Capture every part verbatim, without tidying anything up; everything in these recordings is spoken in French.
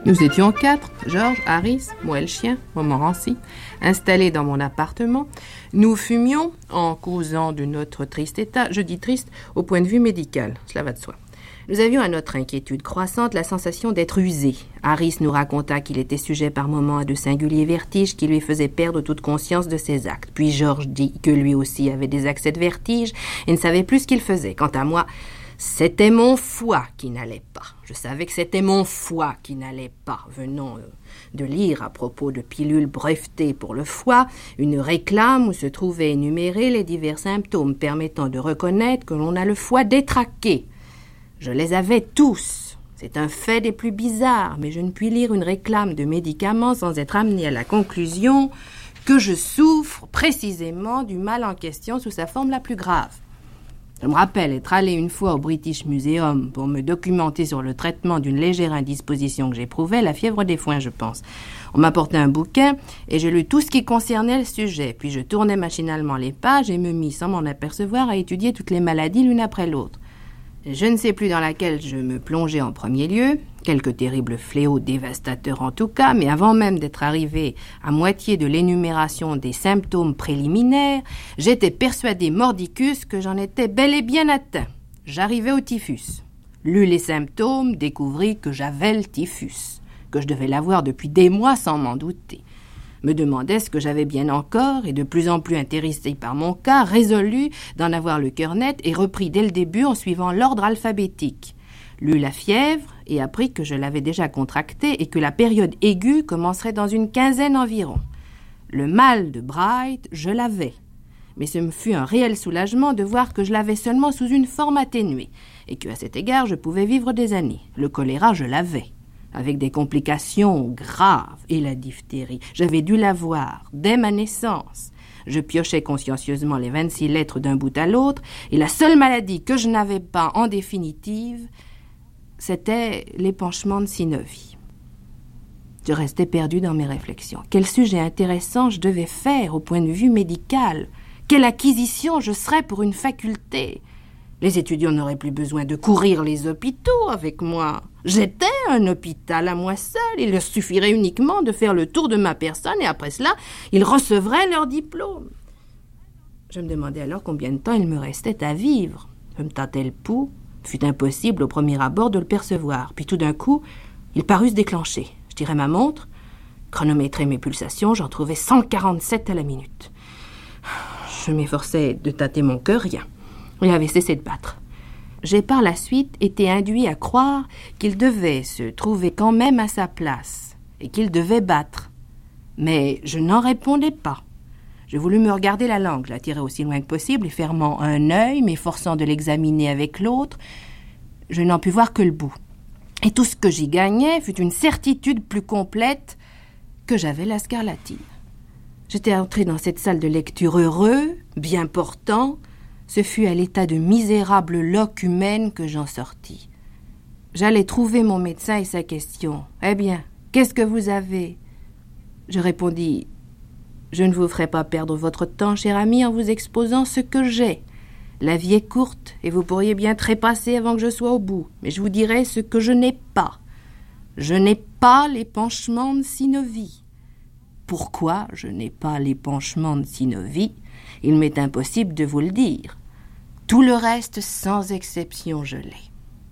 Nous étions quatre, Georges, Harris, moi et le chien, Montmorency, installés dans mon appartement. Nous fumions en causant de notre triste état, je dis triste au point de vue médical, cela va de soi. Nous avions à notre inquiétude croissante la sensation d'être usés. Harris nous raconta qu'il était sujet par moments à de singuliers vertiges qui lui faisaient perdre toute conscience de ses actes. Puis Georges dit que lui aussi avait des accès de vertige et ne savait plus ce qu'il faisait. Quant à moi, c'était mon foie qui n'allait pas. Je savais que c'était mon foie qui n'allait pas. Venons de lire à propos de pilules brevetées pour le foie, une réclame où se trouvaient énumérés les divers symptômes permettant de reconnaître que l'on a le foie détraqué. Je les avais tous. C'est un fait des plus bizarres, mais je ne puis lire une réclame de médicaments sans être amené à la conclusion que je souffre précisément du mal en question sous sa forme la plus grave. Je me rappelle être allé une fois au British Museum pour me documenter sur le traitement d'une légère indisposition que j'éprouvais, la fièvre des foins, je pense. On m'apportait un bouquin et je lus tout ce qui concernait le sujet. Puis je tournais machinalement les pages et me mis, sans m'en apercevoir, à étudier toutes les maladies l'une après l'autre. Je ne sais plus dans laquelle je me plongeais en premier lieu, quelques terribles fléaux dévastateurs en tout cas, mais avant même d'être arrivé à moitié de l'énumération des symptômes préliminaires, j'étais persuadé mordicus que j'en étais bel et bien atteint. J'arrivais au typhus. Lus les symptômes, découvris que j'avais le typhus, que je devais l'avoir depuis des mois sans m'en douter. Me demandais ce que j'avais bien encore, et de plus en plus intéressé par mon cas, résolu d'en avoir le cœur net et repris dès le début en suivant l'ordre alphabétique. Lus la fièvre et appris que je l'avais déjà contractée et que la période aiguë commencerait dans une quinzaine environ. Le mal de Bright, je l'avais. Mais ce me fut un réel soulagement de voir que je l'avais seulement sous une forme atténuée et qu'à cet égard je pouvais vivre des années. Le choléra, je l'avais, avec des complications graves, et la diphtérie. J'avais dû l'avoir dès ma naissance. Je piochais consciencieusement les vingt-six lettres d'un bout à l'autre, et la seule maladie que je n'avais pas en définitive, c'était l'épanchement de synovie. Je restais perdu dans mes réflexions. Quel sujet intéressant je devais faire au point de vue médical. Quelle acquisition je serais pour une faculté. Les étudiants n'auraient plus besoin de courir les hôpitaux avec moi. J'étais un hôpital à moi seul. Il leur suffirait uniquement de faire le tour de ma personne et après cela, ils recevraient leur diplôme. Je me demandais alors combien de temps il me restait à vivre. Je me tâtais le pouls. Il fut impossible au premier abord de le percevoir. Puis tout d'un coup, il parut se déclencher. Je tirai ma montre, chronométrai mes pulsations, j'en trouvais cent quarante-sept à la minute. Je m'efforçais de tâter mon cœur, rien. Il avait cessé de battre. J'ai par la suite été induit à croire qu'il devait se trouver quand même à sa place et qu'il devait battre. Mais je n'en répondais pas. Je voulus me regarder la langue, je la tirai aussi loin que possible et fermant un œil, m'efforçant de l'examiner avec l'autre, je n'en pus voir que le bout. Et tout ce que j'y gagnais fut une certitude plus complète que j'avais la scarlatine. J'étais entré dans cette salle de lecture heureux, bien portant. Ce fut à l'état de misérable loque humaine que j'en sortis. J'allais trouver mon médecin et sa question. « Eh bien, qu'est-ce que vous avez ?» Je répondis « Je ne vous ferai pas perdre votre temps, cher ami, en vous exposant ce que j'ai. La vie est courte et vous pourriez bien trépasser avant que je sois au bout, mais je vous dirai ce que je n'ai pas. Je n'ai pas l'épanchement de synovie. Pourquoi je n'ai pas l'épanchement de synovie ? Il m'est impossible de vous le dire. Tout le reste, sans exception, je l'ai. »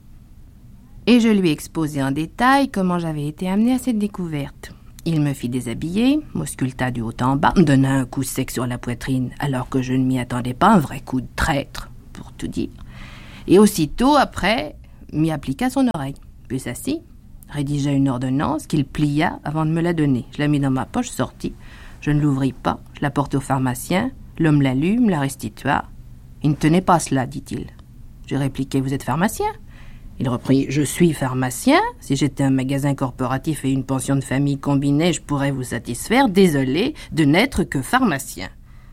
Et je lui exposai en détail comment j'avais été amené à cette découverte. Il me fit déshabiller, m'ausculta du haut en bas, me donna un coup sec sur la poitrine, alors que je ne m'y attendais pas, un vrai coup de traître, pour tout dire. Et aussitôt, après, m'y appliqua son oreille. Puis s'assit, rédigea une ordonnance qu'il plia avant de me la donner. Je la mis dans ma poche, sortis. Je ne l'ouvris pas, je la portai au pharmacien. L'homme la lut, me la restitua. « Il ne tenait pas cela, dit-il. » J'ai répliqué « Vous êtes pharmacien ?» Il reprit « Je suis pharmacien. Si j'étais un magasin corporatif et une pension de famille combinée, je pourrais vous satisfaire. Désolé de n'être que pharmacien. »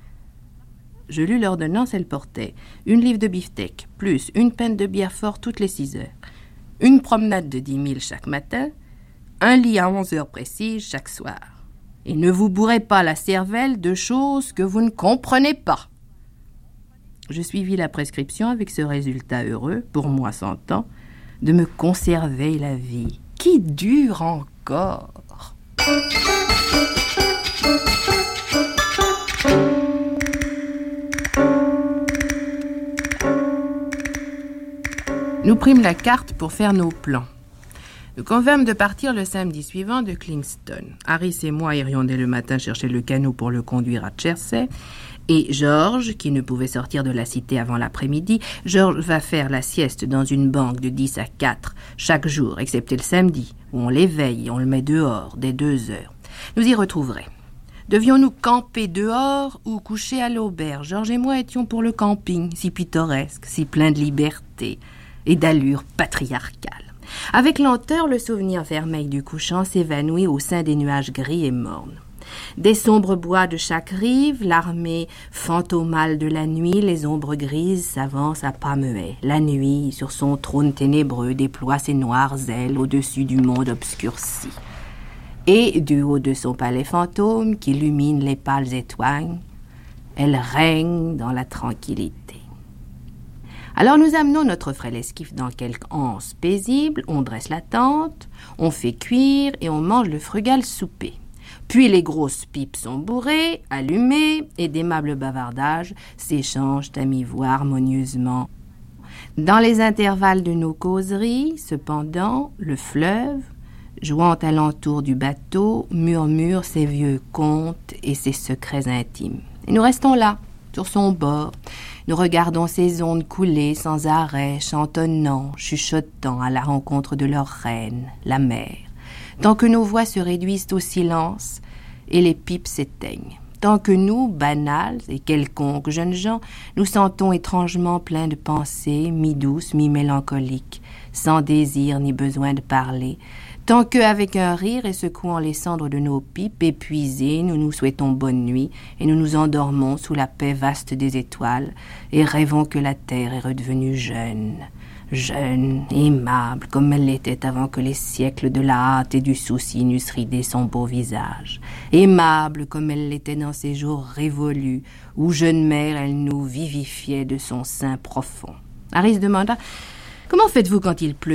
Je lus l'ordonnance, elle portait une livre de beefsteak, plus une pinte de bière fort toutes les six heures, une promenade de dix milles chaque matin, un lit à onze heures précises chaque soir. Et ne vous bourrez pas la cervelle de choses que vous ne comprenez pas. Je suivis la prescription avec ce résultat heureux, pour moi s'entend, de me conserver la vie. Qui dure encore ? encore. Nous prîmes la carte pour faire nos plans. Nous convînmes de partir le samedi suivant de Kingston. Harris et moi irions dès le matin chercher le canot pour le conduire à Chertsey. Et Georges, qui ne pouvait sortir de la cité avant l'après-midi, Georges va faire la sieste dans une banque de dix à quatre, chaque jour, excepté le samedi, où on l'éveille et on le met dehors, dès deux heures. Nous y retrouverons. Devions-nous camper dehors ou coucher à l'auberge? Georges et moi étions pour le camping, si pittoresque, si plein de liberté et d'allure patriarcale. Avec lenteur, le souvenir vermeil du couchant s'évanouit au sein des nuages gris et mornes. Des sombres bois de chaque rive, l'armée fantomale de la nuit, les ombres grises s'avancent à pas muets. La nuit, sur son trône ténébreux, déploie ses noires ailes au-dessus du monde obscurci. Et, du haut de son palais fantôme, qui illumine les pâles étoiles, elle règne dans la tranquillité. Alors nous amenons notre frêle esquif dans quelque anse paisible, on dresse la tente, on fait cuire et on mange le frugal souper. Puis les grosses pipes sont bourrées, allumées, et d'aimables bavardages s'échangent à mi-voix harmonieusement. Dans les intervalles de nos causeries, cependant, le fleuve, jouant alentour du bateau, murmure ses vieux contes et ses secrets intimes. Et nous restons là, sur son bord. Nous regardons ces ondes couler sans arrêt, chantonnant, chuchotant à la rencontre de leur reine, la mer. Tant que nos voix se réduisent au silence et les pipes s'éteignent. Tant que nous, banals et quelconques jeunes gens, nous sentons étrangement pleins de pensées, mi-douces, mi-mélancoliques, sans désir ni besoin de parler. Tant que, avec un rire et secouant les cendres de nos pipes, épuisés, nous nous souhaitons bonne nuit et nous nous endormons sous la paix vaste des étoiles et rêvons que la terre est redevenue jeune. Jeune, aimable, comme elle l'était avant que les siècles de la hâte et du souci n'eussent ridé son beau visage. Aimable comme elle l'était dans ses jours révolus, où jeune mère, elle nous vivifiait de son sein profond. Harris demanda « Comment faites-vous quand il pleut ?»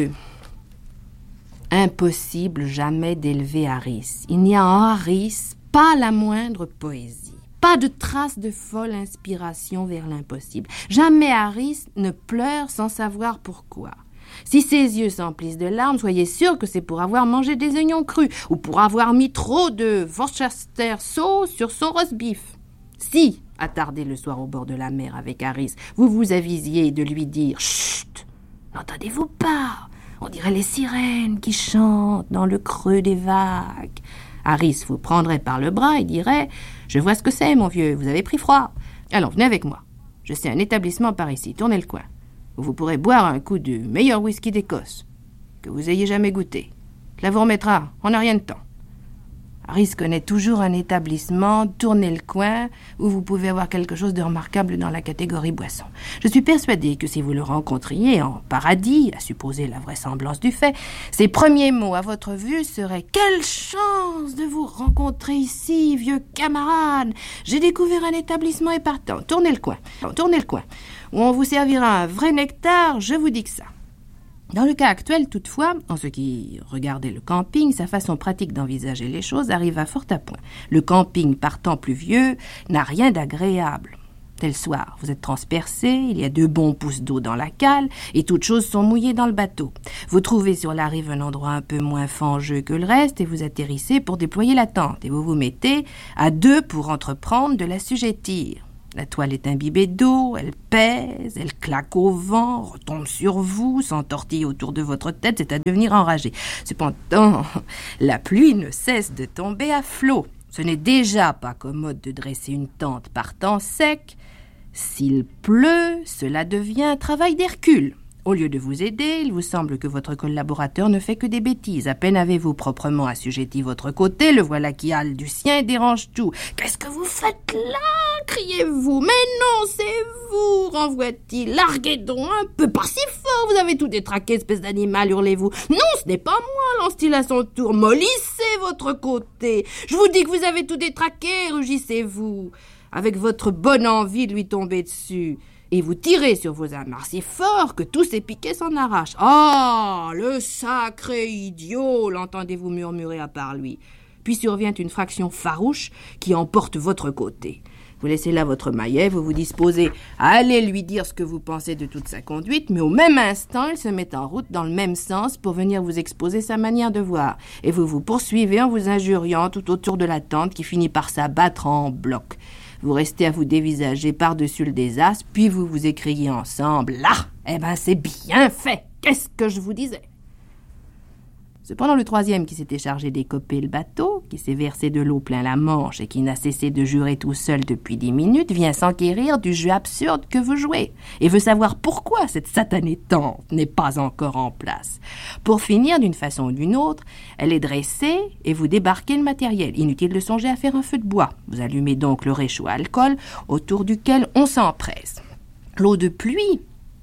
Impossible jamais d'élever Harris. Il n'y a en Harris pas la moindre poésie. Pas de trace de folle inspiration vers l'impossible. Jamais Harris ne pleure sans savoir pourquoi. Si ses yeux s'emplissent de larmes, soyez sûr que c'est pour avoir mangé des oignons crus ou pour avoir mis trop de Worcester sauce sur son roast beef. Si, attardé le soir au bord de la mer avec Harris, vous vous avisiez de lui dire « Chut, n'entendez-vous pas ? On dirait les sirènes qui chantent dans le creux des vagues. » Harris vous prendrait par le bras et dirait « Je vois ce que c'est, mon vieux, vous avez pris froid. Allons, venez avec moi. Je sais un établissement par ici, tournez le coin, où vous pourrez boire un coup du meilleur whisky d'Écosse que vous ayez jamais goûté. Cela vous remettra, on n'a rien de temps. » Harris connaît toujours un établissement, tournez le coin, où vous pouvez avoir quelque chose de remarquable dans la catégorie boisson. Je suis persuadée que si vous le rencontriez en paradis, à supposer la vraisemblance du fait, ses premiers mots à votre vue seraient « Quelle chance de vous rencontrer ici, vieux camarade! J'ai découvert un établissement épartant. Tournez le coin, tournez le coin, où on vous servira un vrai nectar, je vous dis que ça. » Dans le cas actuel, toutefois, en ce qui regardait le camping, sa façon pratique d'envisager les choses arriva fort à point. Le camping, par temps pluvieux, n'a rien d'agréable. Tel soir, vous êtes transpercé, il y a deux bons pouces d'eau dans la cale, et toutes choses sont mouillées dans le bateau. Vous trouvez sur la rive un endroit un peu moins fangeux que le reste, et vous atterrissez pour déployer la tente, et vous vous mettez à deux pour entreprendre de l'assujettir. La toile est imbibée d'eau, elle pèse, elle claque au vent, retombe sur vous, s'entortille autour de votre tête, c'est à devenir enragé. Cependant, la pluie ne cesse de tomber à flot. Ce n'est déjà pas commode de dresser une tente par temps sec. S'il pleut, cela devient un travail d'Hercule. Au lieu de vous aider, il vous semble que votre collaborateur ne fait que des bêtises. À peine avez-vous proprement assujetti votre côté, le voilà qui hale du sien et dérange tout. « Qu'est-ce que vous faites là ?» criez-vous. « Mais non, c'est vous !» renvoie-t-il. « Larguez donc un peu, pas si fort, vous avez tout détraqué, espèce d'animal, hurlez-vous. »« Non, ce n'est pas moi !» lance-t-il à son tour. « Mollissez votre côté. Je vous dis que vous avez tout détraqué, rugissez-vous, avec votre bonne envie de lui tomber dessus. » et vous tirez sur vos amarres si fort que tous ces piquets s'en arrachent. « Ah, le sacré idiot !» l'entendez-vous murmurer à part lui. Puis survient une fraction farouche qui emporte votre côté. Vous laissez là votre maillet, vous vous disposez à aller lui dire ce que vous pensez de toute sa conduite, mais au même instant, il se met en route dans le même sens pour venir vous exposer sa manière de voir. Et vous vous poursuivez en vous injuriant tout autour de la tente qui finit par s'abattre en bloc. Vous restez à vous dévisager par-dessus le désastre, puis vous vous écriez ensemble « Là, eh ben c'est bien fait! Qu'est-ce que je vous disais ?» Cependant, le troisième qui s'était chargé d'écoper le bateau, qui s'est versé de l'eau plein la manche et qui n'a cessé de jurer tout seul depuis dix minutes, vient s'enquérir du jeu absurde que vous jouez et veut savoir pourquoi cette satanée tente n'est pas encore en place. Pour finir, d'une façon ou d'une autre, elle est dressée et vous débarquez le matériel. Inutile de songer à faire un feu de bois. Vous allumez donc le réchaud à alcool autour duquel on s'empresse. L'eau de pluie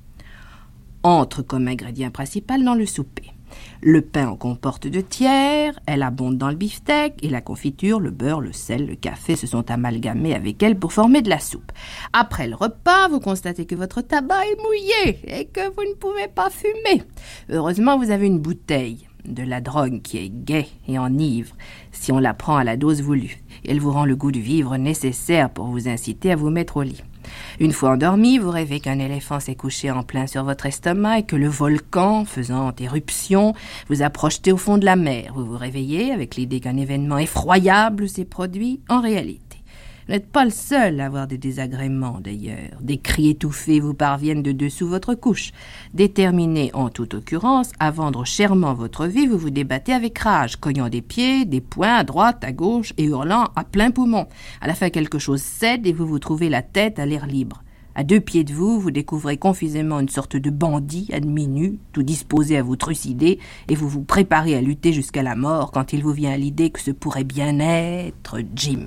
entre comme ingrédient principal dans le souper. Le pain en comporte de tiers, elle abonde dans le beefsteak et la confiture, le beurre, le sel, le café se sont amalgamés avec elle pour former de la soupe. Après le repas, vous constatez que votre tabac est mouillé et que vous ne pouvez pas fumer. Heureusement, vous avez une bouteille de la drogue qui est gaie et enivre si on la prend à la dose voulue. Elle vous rend le goût du vivre nécessaire pour vous inciter à vous mettre au lit. Une fois endormi, vous rêvez qu'un éléphant s'est couché en plein sur votre estomac et que le volcan, faisant éruption, vous a projeté au fond de la mer. Vous vous réveillez avec l'idée qu'un événement effroyable s'est produit en réalité. Vous n'êtes pas le seul à avoir des désagréments, d'ailleurs. Des cris étouffés vous parviennent de dessous votre couche. Déterminé, en toute occurrence, à vendre chèrement votre vie, vous vous débattez avec rage, cognant des pieds, des poings à droite, à gauche et hurlant à plein poumon. À la fin, quelque chose cède et vous vous trouvez la tête à l'air libre. À deux pieds de vous, vous découvrez confusément une sorte de bandit à demi nu, tout disposé à vous trucider, et vous vous préparez à lutter jusqu'à la mort quand il vous vient à l'idée que ce pourrait bien être Jim.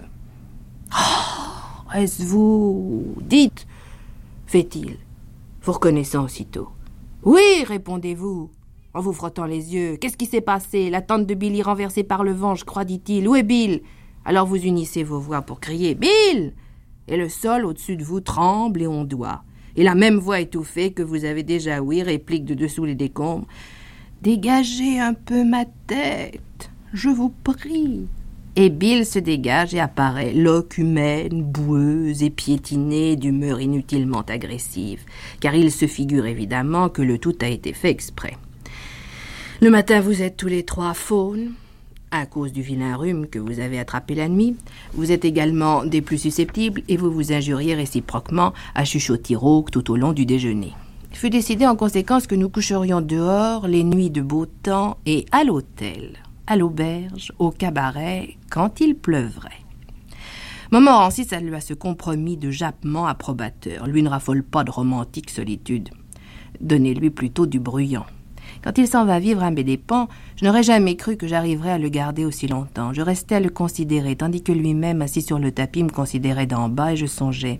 Oh, est-ce vous? Dites, fait-il, vous reconnaissant aussitôt. Oui, répondez-vous, en vous frottant les yeux. Qu'est-ce qui s'est passé? La tante de Billy renversée par le vent, je crois, dit-il. Où est Bill? Alors vous unissez vos voix pour crier Bill! Et le sol au-dessus de vous tremble et ondoie. Et la même voix étouffée que vous avez déjà ouïe réplique de dessous les décombres. Dégagez un peu ma tête, je vous prie. Et Bill se dégage et apparaît, loque humaine, boueuse et piétinée, d'humeur inutilement agressive, car il se figure évidemment que le tout a été fait exprès. Le matin, vous êtes tous les trois faunes, à cause du vilain rhume que vous avez attrapé la nuit. Vous êtes également des plus susceptibles et vous vous injuriez réciproquement à chuchotis rauques tout au long du déjeuner. Il fut décidé en conséquence que nous coucherions dehors les nuits de beau temps et à l'hôtel, à l'auberge, au cabaret, quand il pleuvrait. Montmorency salua ce compromis de jappement approbateur. Lui ne raffole pas de romantique solitude. Donnez-lui plutôt du bruyant. Quand il s'en va vivre à mes dépens, je n'aurais jamais cru que j'arriverais à le garder aussi longtemps. Je restais à le considérer, tandis que lui-même, assis sur le tapis, me considérait d'en bas et je songeais.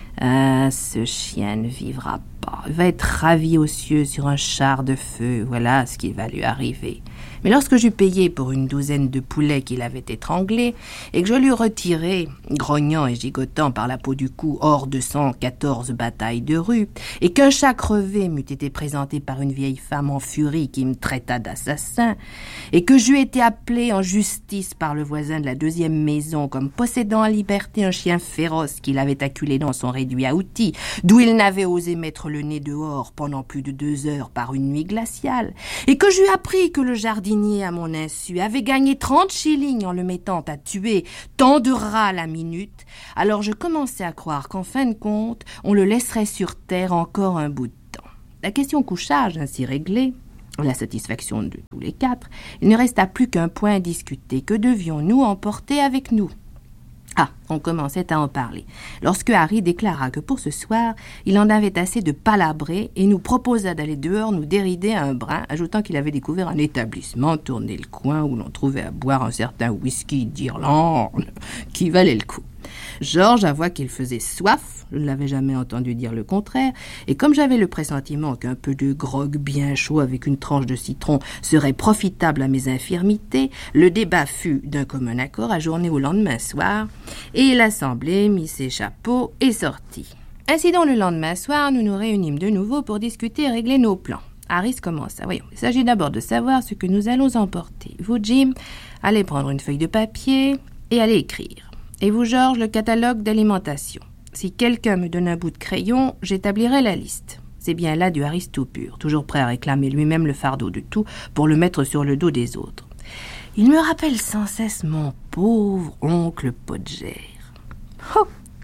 Ah, ce chien ne vivra pas. Il va être ravi aux cieux sur un char de feu. Voilà ce qui va lui arriver. Mais lorsque j'eus payé pour une douzaine de poulets qu'il avait étranglés et que je l'eus retiré, grognant et gigotant par la peau du cou, hors de cent quatorze batailles de rue, et qu'un chat crevé m'eût été présenté par une vieille femme en furie qui me traita d'assassin, et que j'eus été appelé en justice par le voisin de la deuxième maison comme possédant en liberté un chien féroce qu'il avait acculé dans son réduit à outils, d'où il n'avait osé mettre le nez dehors pendant plus de deux heures par une nuit glaciale, et que j'eus appris que le jardin à mon insu, avait gagné trente shillings en le mettant à tuer tant de rats à la minute, alors je commençais à croire qu'en fin de compte, on le laisserait sur terre encore un bout de temps. La question couchage ainsi réglée, la satisfaction de tous les quatre, il ne resta plus qu'un point à discuter. Que devions-nous emporter avec nous? Ah, on commençait à en parler, lorsque Harry déclara que pour ce soir, il en avait assez de palabrer et nous proposa d'aller dehors nous dérider à un brin, ajoutant qu'il avait découvert un établissement tourné le coin où l'on trouvait à boire un certain whisky d'Irlande qui valait le coup. George avoua qu'il faisait soif, je ne l'avais jamais entendu dire le contraire, et comme j'avais le pressentiment qu'un peu de grog bien chaud avec une tranche de citron serait profitable à mes infirmités, le débat fut d'un commun accord ajourné au lendemain soir, et l'assemblée mit ses chapeaux et sortit. Ainsi donc, le lendemain soir, nous nous réunîmes de nouveau pour discuter et régler nos plans. Harris commença. Voyons, il s'agit d'abord de savoir ce que nous allons emporter. Vous, Jim, allez prendre une feuille de papier et allez écrire. Et vous, George, le catalogue d'alimentation. Si quelqu'un me donne un bout de crayon, j'établirai la liste. C'est bien là du Harris tout pur, toujours prêt à réclamer lui-même le fardeau de tout pour le mettre sur le dos des autres. Il me rappelle sans cesse mon pauvre oncle Podger. Oh!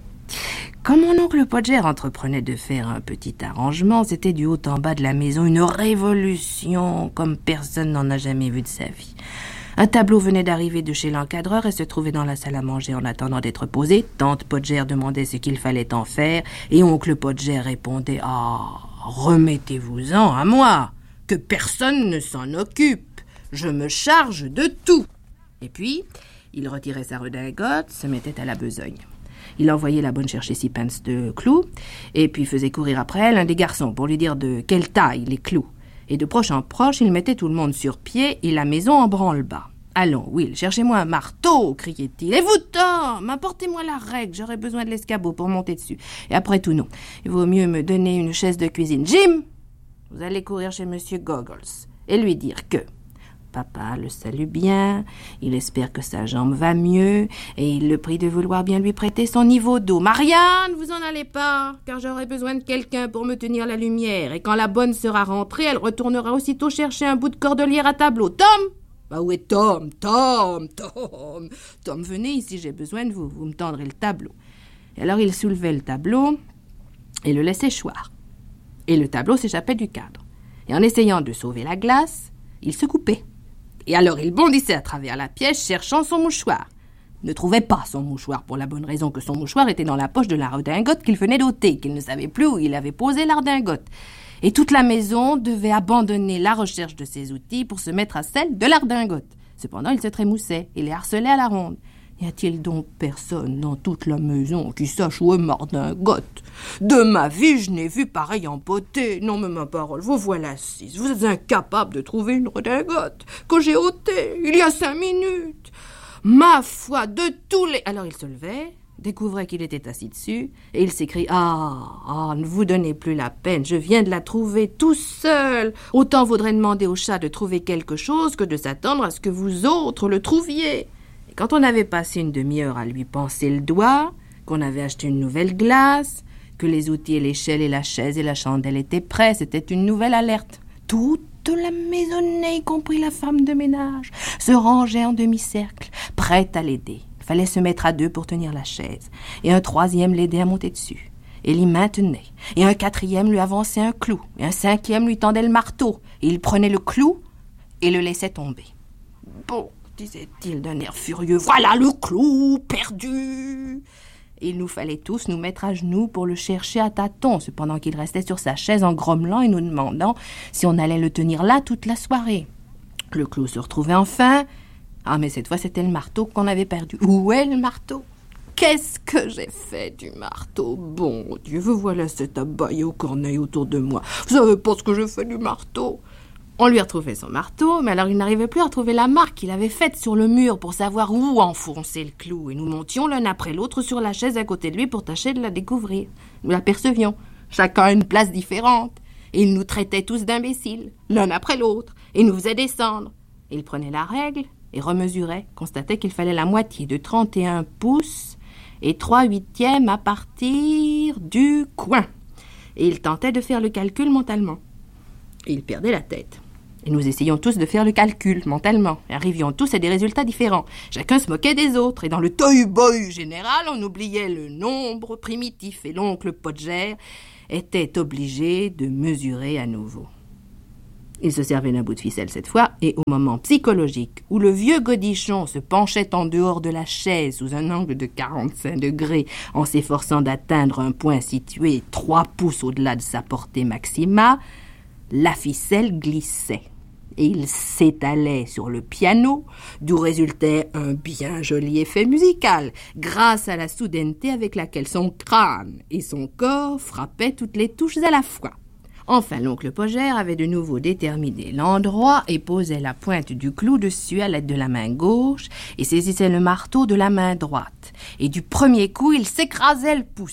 Quand mon oncle Podger entreprenait de faire un petit arrangement, c'était du haut en bas de la maison une révolution comme personne n'en a jamais vu de sa vie. Un tableau venait d'arriver de chez l'encadreur et se trouvait dans la salle à manger en attendant d'être posé. Tante Podger demandait ce qu'il fallait en faire et oncle Podger répondait « Ah, remettez-vous-en à moi, que personne ne s'en occupe. Je me charge de tout. » Et puis, il retirait sa redingote, se mettait à la besogne. Il envoyait la bonne chercher six pence de clous et puis faisait courir après elle un des garçons pour lui dire de quelle taille les clous. Et de proche en proche, il mettait tout le monde sur pied et la maison en branle-bas. « Allons, Will, cherchez-moi un marteau !» criait-il. « Et vous, Tom, apportez-moi la règle, j'aurai besoin de l'escabeau pour monter dessus. Et après tout, non, il vaut mieux me donner une chaise de cuisine. Jim, vous allez courir chez Monsieur Goggles et lui dire que papa le salue bien, il espère que sa jambe va mieux et il le prie de vouloir bien lui prêter son niveau d'eau. Marianne, vous en allez pas, car j'aurai besoin de quelqu'un pour me tenir la lumière. Et quand la bonne sera rentrée, elle retournera aussitôt chercher un bout de cordelière à tableau. Tom! Bah où est Tom? Tom! Tom! Tom, venez ici, j'ai besoin de vous. Vous me tendrez le tableau. Et alors il soulevait le tableau et le laissait choir. Et le tableau s'échappait du cadre. Et en essayant de sauver la glace, il se coupait. Et alors il bondissait à travers la pièce cherchant son mouchoir. Ne trouvait pas son mouchoir pour la bonne raison que son mouchoir était dans la poche de la redingote qu'il venait d'ôter, qu'il ne savait plus où il avait posé la redingote. Et toute la maison devait abandonner la recherche de ses outils pour se mettre à celle de la redingote. Cependant, il se trémoussait et les harcelait à la ronde. Y a-t-il donc personne dans toute la maison qui sache où est ma redingote? De ma vie, je n'ai vu pareil empoté. Non, mais ma parole, vous voilà six. Vous êtes incapable de trouver une redingote que j'ai ôtée il y a cinq minutes. Ma foi, de tous les... Alors il se levait, découvrait qu'il était assis dessus, et il s'écrie « Ah, ah, ne vous donnez plus la peine, je viens de la trouver tout seul. Autant vaudrait demander au chat de trouver quelque chose que de s'attendre à ce que vous autres le trouviez. » Quand on avait passé une demi-heure à lui panser le doigt, qu'on avait acheté une nouvelle glace, que les outils et l'échelle et la chaise et la chandelle étaient prêts, c'était une nouvelle alerte. Toute la maisonnée, y compris la femme de ménage, se rangeait en demi-cercle, prête à l'aider. Il fallait se mettre à deux pour tenir la chaise, et un troisième l'aidait à monter dessus. Et l'y maintenait, et un quatrième lui avançait un clou, et un cinquième lui tendait le marteau, et il prenait le clou et le laissait tomber. Bon, disait-il d'un air furieux, voilà le clou perdu. Et il nous fallait tous nous mettre à genoux pour le chercher à tâtons, cependant qu'il restait sur sa chaise en grommelant et nous demandant si on allait le tenir là toute la soirée. Le clou se retrouvait enfin. Ah, mais cette fois, c'était le marteau qu'on avait perdu. Où est le marteau? Qu'est-ce que j'ai fait du marteau? Bon Dieu, vous voilà cet abaye aux corneilles autour de moi. Vous savez pas ce que j'ai fait du marteau? On lui retrouvait son marteau, mais alors il n'arrivait plus à retrouver la marque qu'il avait faite sur le mur pour savoir où enfoncer le clou. Et nous montions l'un après l'autre sur la chaise à côté de lui pour tâcher de la découvrir. Nous l'apercevions, chacun à une place différente. Et il nous traitait tous d'imbéciles, l'un après l'autre, et nous faisait descendre. Il prenait la règle et remesurait, constatait qu'il fallait la moitié de trente et un pouces et trois huitièmes à partir du coin. Et il tentait de faire le calcul mentalement. Et il perdait la tête. Et nous essayions tous de faire le calcul mentalement. Et arrivions tous à des résultats différents. Chacun se moquait des autres. Et dans le tohu-bohu général, on oubliait le nombre primitif. Et l'oncle Podger était obligé de mesurer à nouveau. Il se servait d'un bout de ficelle cette fois, et au moment psychologique où le vieux godichon se penchait en dehors de la chaise sous un angle de quarante-cinq degrés en s'efforçant d'atteindre un point situé trois pouces au-delà de sa portée maxima, la ficelle glissait et il s'étalait sur le piano, d'où résultait un bien joli effet musical, grâce à la soudaineté avec laquelle son crâne et son corps frappaient toutes les touches à la fois. Enfin, l'oncle Podger avait de nouveau déterminé l'endroit et posait la pointe du clou dessus à l'aide de la main gauche et saisissait le marteau de la main droite. Et du premier coup, il s'écrasait le pouce.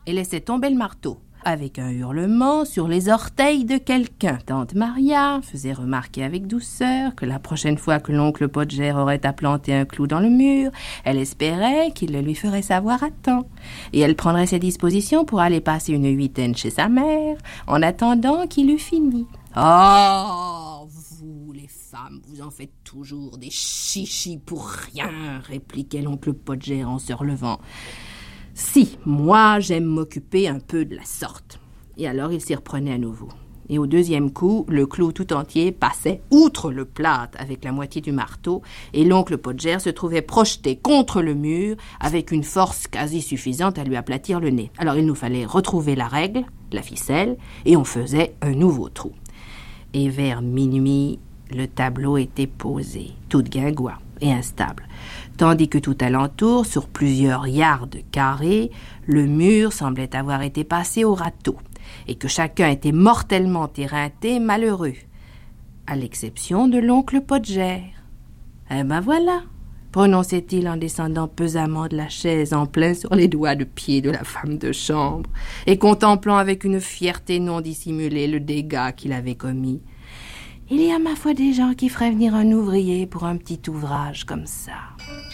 et laissait tomber le marteau. Avec un hurlement sur les orteils de quelqu'un. Tante Maria faisait remarquer avec douceur que la prochaine fois que l'oncle Podger aurait à planter un clou dans le mur, elle espérait qu'il le lui ferait savoir à temps. Et elle prendrait ses dispositions pour aller passer une huitaine chez sa mère, en attendant qu'il eût fini. « Oh, vous, les femmes, vous en faites toujours des chichis pour rien !» répliquait l'oncle Podger en se relevant. Si, moi, j'aime m'occuper un peu de la sorte. Et alors, il s'y reprenait à nouveau. Et au deuxième coup, le clou tout entier passait outre le plâtre avec la moitié du marteau, et l'oncle Podger se trouvait projeté contre le mur avec une force quasi suffisante à lui aplatir le nez. Alors, il nous fallait retrouver la règle, la ficelle, et on faisait un nouveau trou. Et vers minuit, le tableau était posé, tout guingois et instable, tandis que tout alentour, sur plusieurs yards carrés, le mur semblait avoir été passé au râteau, et que chacun était mortellement éreinté, malheureux, à l'exception de l'oncle Podger. « Eh ben voilà !» prononçait-il en descendant pesamment de la chaise en plein sur les doigts de pied de la femme de chambre, et contemplant avec une fierté non dissimulée le dégât qu'il avait commis. Il y a ma foi des gens qui feraient venir un ouvrier pour un petit ouvrage comme ça.